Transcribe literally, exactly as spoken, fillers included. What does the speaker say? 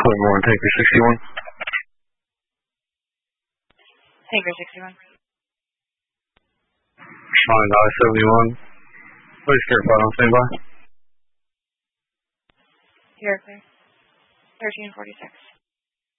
one, Tanker sixty-one. Tanker sixty-one. Responding to I seventy-one. Please clear five on standby. Here, clear. thirteen forty-six.